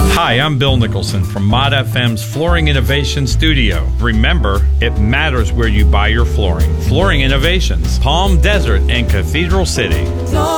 Hi, I'm Bill Nicholson from Mod FM's Flooring Innovation Studio. Remember, it matters where you buy your flooring. Flooring Innovations, Palm Desert and Cathedral City.